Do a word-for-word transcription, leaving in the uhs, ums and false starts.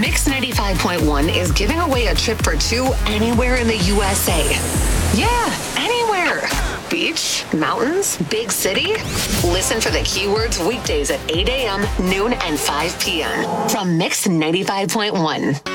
Mix ninety-five point one is giving away a trip for two anywhere in the U S A. Yeah, anywhere. Beach, mountains, big city. Listen for the keywords weekdays at eight a.m., noon, and five p.m. from Mix ninety-five point one.